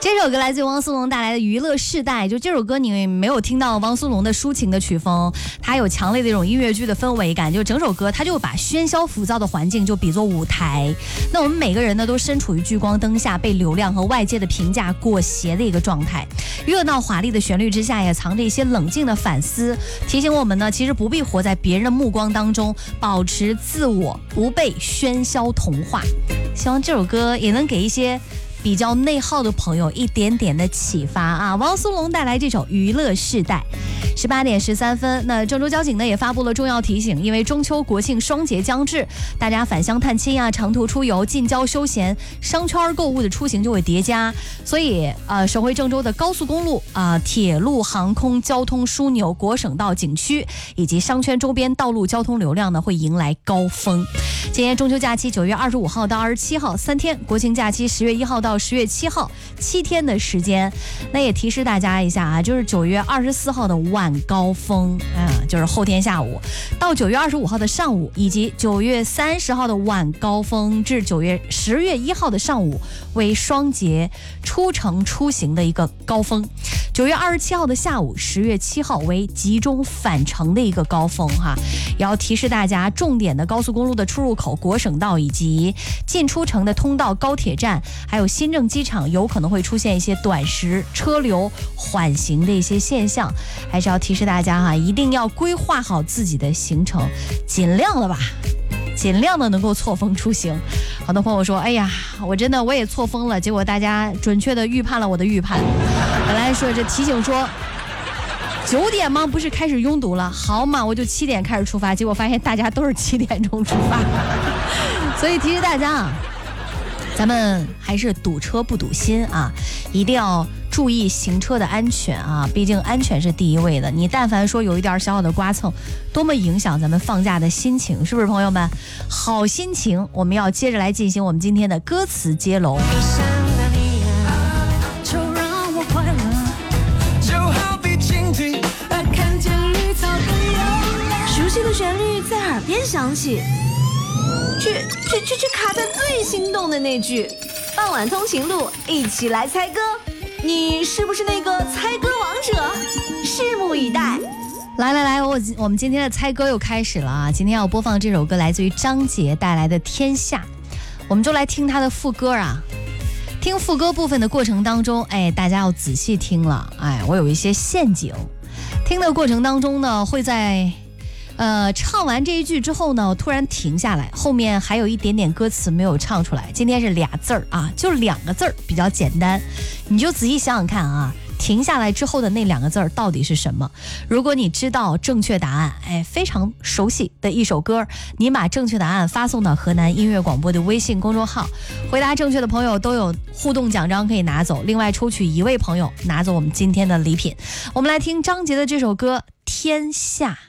这首歌来自汪苏泷带来的《娱乐世代》，就这首歌你没有听到汪苏泷的抒情的曲风，它有强烈的一种音乐剧的氛围感，就整首歌它就把喧嚣浮躁的环境就比作舞台。那我们每个人呢都身处于聚光灯下，被流量和外界的评价裹挟的一个状态。热闹华丽的旋律之下，也藏着一些冷静的反思，提醒我们呢，其实不必活在别人的目光当中，保持自我，不被喧嚣同化。希望这首歌也能给一些比较内耗的朋友一点点的启发啊！汪苏泷带来这首《娱乐世代》，18点13分。那郑州交警呢也发布了重要提醒，因为中秋国庆双节将至，大家返乡探亲啊、长途出游、近郊休闲、商圈购物的出行就会叠加，所以省会郑州的高速公路铁路、航空交通枢纽、国省道、景区以及商圈周边道路交通流量呢会迎来高峰。今年中秋假期9月25号到27号3天，国庆假期10月1号到10月7号7天的时间。那也提示大家一下啊，就是9月24号的晚高峰就是后天下午到9月25号的上午，以及9月30号的晚高峰至10月1号的上午为双节出城出行的一个高峰。9月27号的下午10月7号为集中返程的一个高峰哈。也要提示大家，重点的高速公路的出入口、国省道以及进出城的通道、高铁站还有新郑机场有可能会出现一些短时车流缓行的一些现象，还是要提示大家哈，一定要规划好自己的行程，尽量的能够错峰出行。好多朋友说，哎呀，我也错峰了，结果大家准确的预判了我的预判。本来说这提醒说9点吗？不是开始拥堵了？好嘛，我就7点开始出发，结果发现大家都是7点钟出发。所以提示大家啊，咱们还是堵车不堵心啊，一定要注意行车的安全啊，毕竟安全是第一位的。你但凡说有一点小小的刮蹭，多么影响咱们放假的心情，是不是朋友们？好心情，我们要接着来进行我们今天的歌词接龙。 熟悉的旋律在耳边响起，却卡在最心动的那句。傍晚通勤路，一起来猜歌，你是不是那个猜歌王者？拭目以待。 来，我们今天的猜歌又开始了啊！今天要播放这首歌来自于张杰带来的《天下》，我们就来听他的副歌啊。听副歌部分的过程当中，大家要仔细听了，我有一些陷阱。听的过程当中呢，会在唱完这一句之后呢，突然停下来，后面还有一点点歌词没有唱出来。今天是俩字儿啊，就2个字儿，比较简单，你就仔细想想看啊，停下来之后的那2个字儿到底是什么？如果你知道正确答案，非常熟悉的一首歌，你把正确答案发送到河南音乐广播的微信公众号，回答正确的朋友都有互动奖章可以拿走，另外抽取1位朋友拿走我们今天的礼品。我们来听张杰的这首歌《天下》。